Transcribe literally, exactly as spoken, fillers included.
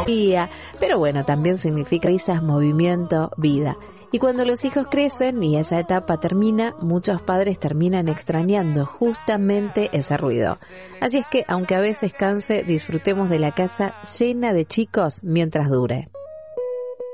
tecnología, pero bueno, también significa risas, movimiento, vida. Y cuando los hijos crecen y esa etapa termina, muchos padres terminan extrañando justamente ese ruido. Así es que, aunque a veces canse, disfrutemos de la casa llena de chicos mientras dure.